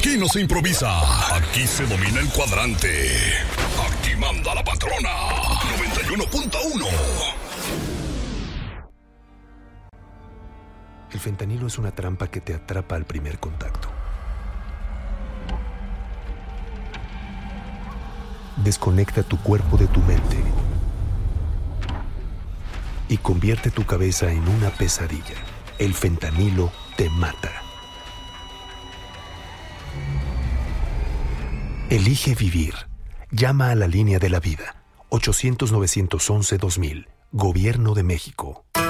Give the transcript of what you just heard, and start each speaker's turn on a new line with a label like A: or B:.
A: Aquí no se improvisa. Aquí se domina el cuadrante. Aquí manda la patrona. 91.1.
B: El fentanilo es una trampa que te atrapa al primer contacto. Desconecta tu cuerpo de tu mente y convierte tu cabeza en una pesadilla. El fentanilo te mata. Elige vivir. Llama a la línea de la vida. 800-911-2000. Gobierno de México.